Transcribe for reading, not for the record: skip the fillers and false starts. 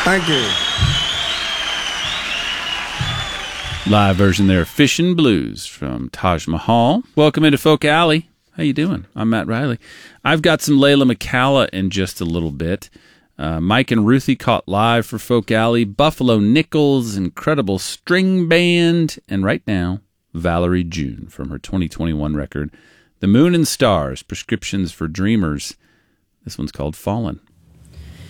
Thank you. Live version there, Fishin' Blues from Taj Mahal. Welcome into Folk Alley. How you doing? I'm Matt Riley. I've got some Layla McCalla in just a little bit. Mike and Ruthie caught live for Folk Alley. Buffalo Nichols, Incredible String Band. And right now, Valerie June from her 2021 record, The Moon and Stars, Prescriptions for Dreamers. This one's called Fallen.